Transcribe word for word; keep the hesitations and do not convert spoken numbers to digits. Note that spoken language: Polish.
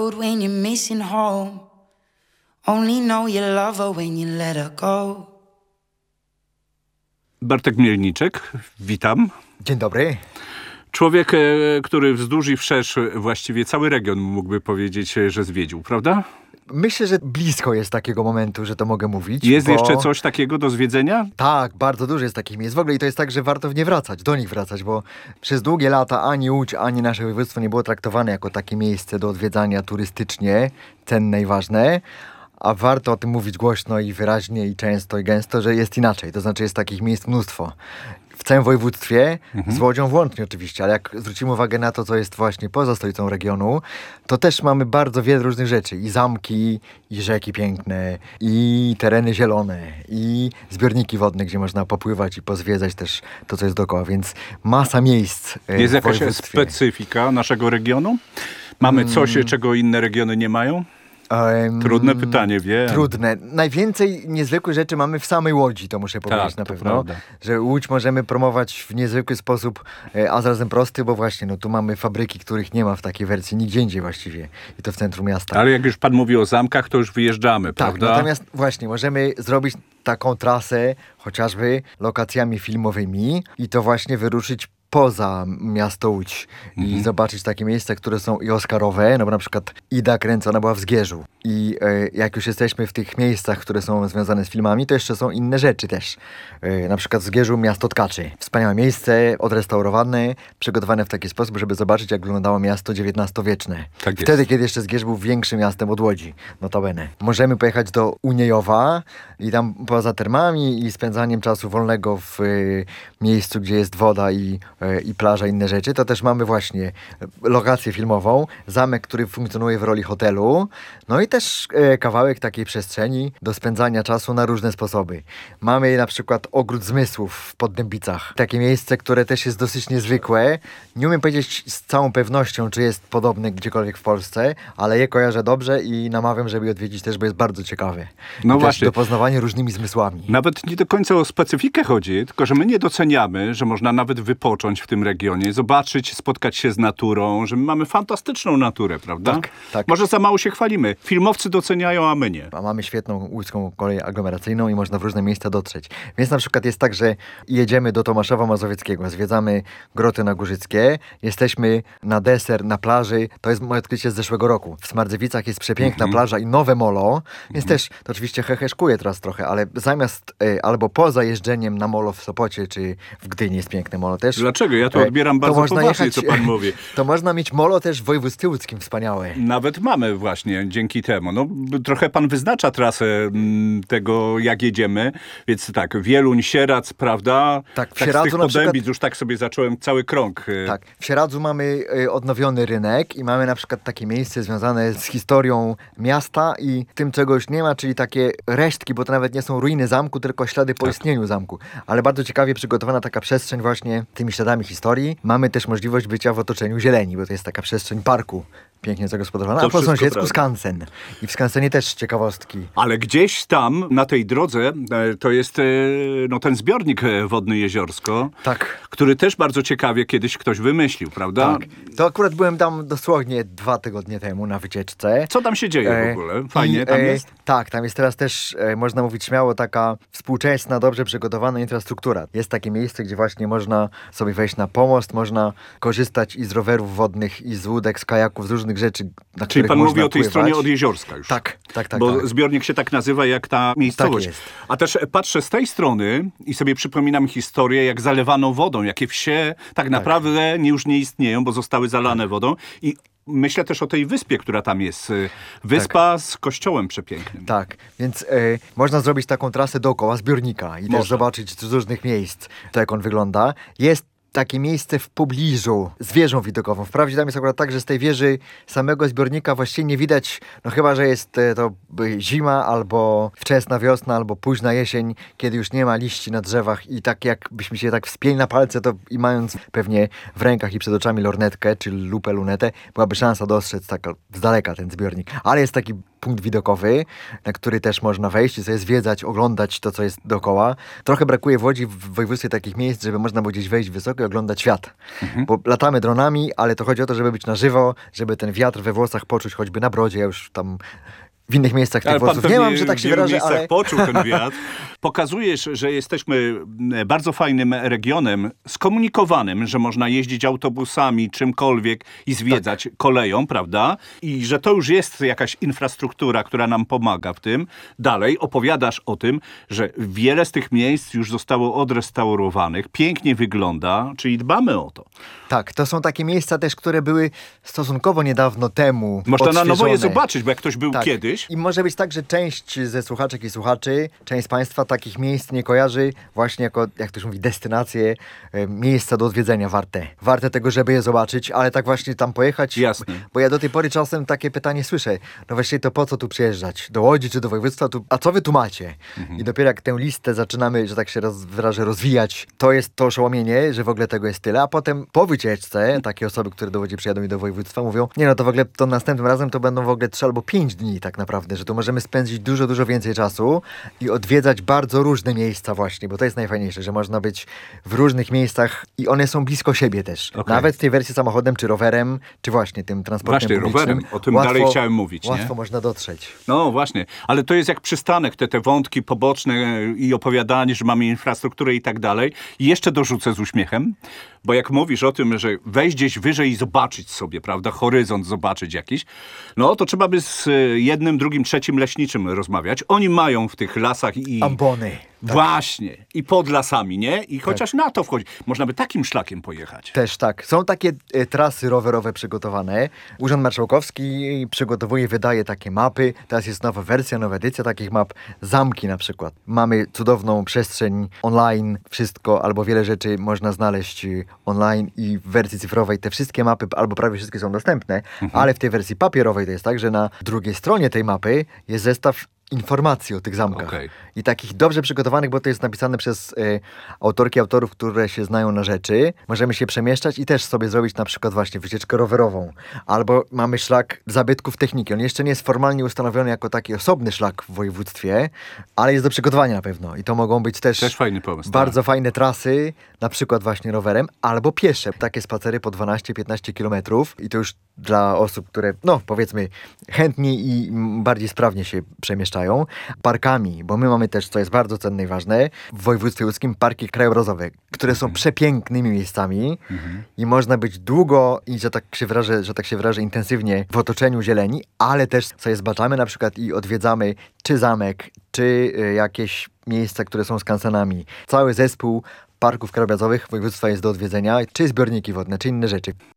road when you're missing home. Only know you love her when you let her go. Bartek Mielniczek, witam. Dzień dobry. Człowiek, który wzdłuż i wszerz właściwie cały region mógłby powiedzieć, że zwiedził, prawda? Myślę, że blisko jest takiego momentu, że to mogę mówić. Jest bo... jeszcze coś takiego do zwiedzenia? Tak, bardzo dużo jest takich miejsc. W ogóle i to jest tak, że warto w nie wracać, do nich wracać, bo przez długie lata ani Łódź, ani nasze województwo nie było traktowane jako takie miejsce do odwiedzania turystycznie cenne i ważne. A warto o tym mówić głośno i wyraźnie i często i gęsto, że jest inaczej. To znaczy jest takich miejsc mnóstwo. W całym województwie, mhm. z Łodzią włącznie oczywiście, ale jak zwrócimy uwagę na to, co jest właśnie poza stolicą regionu, to też mamy bardzo wiele różnych rzeczy. I zamki, i rzeki piękne, i tereny zielone, i zbiorniki wodne, gdzie można popływać i pozwiedzać też to, co jest dookoła. Więc masa miejsc w Jest jakaś województwie. Specyfika naszego regionu? Mamy coś, hmm. czego inne regiony nie mają? Um, Trudne pytanie, wiem. Trudne. Najwięcej niezwykłych rzeczy mamy w samej Łodzi, to muszę powiedzieć tak, na to pewno. Prawda. Że Łódź możemy promować w niezwykły sposób, a zarazem prosty, bo właśnie no tu mamy fabryki, których nie ma w takiej wersji nigdzie indziej właściwie. I to w centrum miasta. Ale jak już pan mówi o zamkach, to już wyjeżdżamy, tak, prawda? Natomiast właśnie możemy zrobić taką trasę chociażby lokacjami filmowymi i to właśnie wyruszyć poza miasto Łódź mhm. i zobaczyć takie miejsca, które są i oscarowe, no bo na przykład Ida kręcona była w Zgierzu i e, jak już jesteśmy w tych miejscach, które są związane z filmami, to jeszcze są inne rzeczy też. E, na przykład w Zgierzu Miasto Tkaczy. Wspaniałe miejsce, odrestaurowane, przygotowane w taki sposób, żeby zobaczyć, jak wyglądało miasto dziewiętnastowieczne. Tak Wtedy, jest. kiedy jeszcze Zgierz był większym miastem od Łodzi, notabene. Możemy pojechać do Uniejowa i tam poza termami i spędzaniem czasu wolnego w e, miejscu, gdzie jest woda i i plaża, inne rzeczy, to też mamy właśnie lokację filmową, zamek, który funkcjonuje w roli hotelu, no i też e, kawałek takiej przestrzeni do spędzania czasu na różne sposoby. Mamy na przykład Ogród Zmysłów w Poddębicach. Takie miejsce, które też jest dosyć niezwykłe. Nie umiem powiedzieć z całą pewnością, czy jest podobne gdziekolwiek w Polsce, ale je kojarzę dobrze i namawiam, żeby je odwiedzić też, bo jest bardzo ciekawe. No I właśnie. Do poznawania różnymi zmysłami. Nawet nie do końca o specyfikę chodzi, tylko że my nie doceniamy, że można nawet wypocząć w tym regionie, zobaczyć, spotkać się z naturą, że my mamy fantastyczną naturę, prawda? Tak, tak. Może za mało się chwalimy. Filmowcy doceniają, a my nie. A mamy świetną łódzką kolej aglomeracyjną i można w różne miejsca dotrzeć. Więc na przykład jest tak, że jedziemy do Tomaszowa Mazowieckiego, zwiedzamy Groty Nagórzyckie, jesteśmy na deser, na plaży, to jest moje odkrycie z zeszłego roku. W Smardzewicach jest przepiękna mm-hmm. plaża i nowe molo, więc mm-hmm. też to oczywiście heheszkuję teraz trochę, ale zamiast y, albo poza jeżdżeniem na molo w Sopocie czy w Gdyni jest piękne molo też. Dlaczego? Ja to odbieram bardzo poważnie, jechać, co pan mówi. To można mieć molo też w województwie łódzkim wspaniałe. Nawet mamy właśnie dzięki temu. No, trochę pan wyznacza trasę m, tego, jak jedziemy, więc tak, Wieluń, Sierac, prawda? Tak, w tak Sieradzu z tych Poddębic przykład... już tak sobie zacząłem cały krąg. Tak, w Sieradzu mamy y, odnowiony rynek i mamy na przykład takie miejsce związane z historią miasta i tym, czego już nie ma, czyli takie resztki, bo to nawet nie są ruiny zamku, tylko ślady po tak. istnieniu zamku. Ale bardzo ciekawie przygotowana taka przestrzeń właśnie tymi śladami historii. Mamy też możliwość bycia w otoczeniu zieleni, bo to jest taka przestrzeń parku pięknie zagospodarowana, a po sąsiedzku skansen. I w skansenie też ciekawostki. Ale gdzieś tam na tej drodze to jest no, ten zbiornik wodny Jeziorsko, tak. który też bardzo ciekawie kiedyś ktoś wymyślił, prawda? Tak. To akurat byłem tam dosłownie dwa tygodnie temu na wycieczce. Co tam się dzieje w ogóle? Fajnie I, tam jest? Tak, tam jest teraz też, e, można mówić śmiało, taka współczesna, dobrze przygotowana infrastruktura. Jest takie miejsce, gdzie właśnie można sobie wejść na pomost, można korzystać i z rowerów wodnych, i z łódek, z kajaków, z różnych rzeczy, na Czyli pan mówi o tej pływać. stronie od Jeziorska już. Tak, tak, tak. Bo tak. zbiornik się tak nazywa jak ta miejscowość. Tak jest. A też patrzę z tej strony i sobie przypominam historię, jak zalewano wodą, jakie wsie tak naprawdę tak. już nie istnieją, bo zostały zalane tak. wodą. I myślę też o tej wyspie, która tam jest. Wyspa tak. z kościołem przepięknym. Tak, więc e, można zrobić taką trasę dookoła zbiornika i Można. też zobaczyć z różnych miejsc, to jak on wygląda. Jest takie miejsce w pobliżu z wieżą widokową. Wprawdzie tam jest akurat tak, że z tej wieży samego zbiornika właściwie nie widać, no chyba, że jest to zima, albo wczesna wiosna, albo późna jesień, kiedy już nie ma liści na drzewach i tak jakbyśmy się tak wspięli na palce, to i mając pewnie w rękach i przed oczami lornetkę, czy lupę lunetę, byłaby szansa dostrzec tak z daleka ten zbiornik. Ale jest taki punkt widokowy, na który też można wejść i sobie zwiedzać, oglądać to, co jest dookoła. Trochę brakuje w Łodzi, w województwie takich miejsc, żeby można było gdzieś wejść wysoko i oglądać świat. Mhm. Bo latamy dronami, ale to chodzi o to, żeby być na żywo, żeby ten wiatr we włosach poczuć choćby na brodzie. Ja już tam w innych miejscach tych włosów nie mam, że tak się wyrażę, ale... miejscach poczuł ten wiatr. Pokazujesz, że jesteśmy bardzo fajnym regionem, skomunikowanym, że można jeździć autobusami, czymkolwiek i zwiedzać tak. koleją, prawda? I że to już jest jakaś infrastruktura, która nam pomaga w tym. Dalej opowiadasz o tym, że wiele z tych miejsc już zostało odrestaurowanych, pięknie wygląda, czyli dbamy o to. Tak, to są takie miejsca też, które były stosunkowo niedawno temu można odświeżone. Na nowo je zobaczyć, bo jak ktoś był tak. kiedyś. I może być tak, że część ze słuchaczek i słuchaczy, część z Państwa takich miejsc nie kojarzy właśnie jako, jak to się mówi, destynacje, e, miejsca do odwiedzenia warte. Warte tego, żeby je zobaczyć, ale tak właśnie tam pojechać. Jasne. Bo ja do tej pory czasem takie pytanie słyszę. No właściwie to po co tu przyjeżdżać? Do Łodzi czy do województwa? Tu, a co wy tu macie? Mhm. I dopiero jak tę listę zaczynamy, że tak się roz, wyrażę, rozwijać, to jest to oszołomienie, że w ogóle tego jest tyle, a potem po wycieczce takie osoby, które do Łodzi przyjadą i do województwa mówią, nie no to w ogóle to następnym razem to będą w ogóle trzy albo pięć dni tak naprawdę, że tu możemy spędzić dużo, dużo więcej czasu i odwiedzać bardzo różne miejsca właśnie, bo to jest najfajniejsze, że można być w różnych miejscach i one są blisko siebie też. Okay. Nawet w tej wersji samochodem, czy rowerem, czy właśnie tym transportem właśnie, publicznym. rowerem, o tym łatwo, dalej chciałem mówić. Łatwo nie? można dotrzeć. No właśnie, ale to jest jak przystanek, te, te wątki poboczne i opowiadanie, że mamy infrastrukturę i tak dalej. I jeszcze dorzucę z uśmiechem, bo jak mówisz o tym, że wejść gdzieś wyżej i zobaczyć sobie, prawda, horyzont zobaczyć jakiś, no to trzeba by z jednym, drugim, trzecim leśniczym rozmawiać. Oni mają w tych lasach i... Ambony. Tak. Właśnie. I pod lasami, nie? I chociaż tak. na to wchodzi. Można by takim szlakiem pojechać. Też tak. Są takie e, trasy rowerowe przygotowane. Urząd Marszałkowski przygotowuje, wydaje takie mapy. Teraz jest nowa wersja, nowa edycja takich map. Zamki na przykład. Mamy cudowną przestrzeń online. Wszystko albo wiele rzeczy można znaleźć online i w wersji cyfrowej. Te wszystkie mapy, albo prawie wszystkie są dostępne, mhm. ale w tej wersji papierowej to jest tak, że na drugiej stronie tej mapy jest zestaw informacji o tych zamkach. Okay. I takich dobrze przygotowanych, bo to jest napisane przez y, autorki, autorów, które się znają na rzeczy. Możemy się przemieszczać i też sobie zrobić na przykład właśnie wycieczkę rowerową. Albo mamy szlak zabytków techniki. On jeszcze nie jest formalnie ustanowiony jako taki osobny szlak w województwie, ale jest do przygotowania na pewno. I to mogą być też, też fajny pomysł, bardzo tak. fajne trasy, na przykład właśnie rowerem, albo piesze. Takie spacery po dwanaście piętnaście kilometrów i to już dla osób, które, no powiedzmy, chętniej i bardziej sprawnie się przemieszczają. Parkami, bo my mamy też, co jest bardzo cenne i ważne, w województwie łódzkim parki krajobrazowe, które są przepięknymi miejscami mhm. i można być długo i, że tak się wyrażę, że tak się wyrażę, intensywnie w otoczeniu zieleni, ale też sobie zbaczamy na przykład i odwiedzamy czy zamek, czy y, jakieś miejsca, które są skansenami. Cały zespół parków krajobrazowych województwa jest do odwiedzenia, czy zbiorniki wodne, czy inne rzeczy.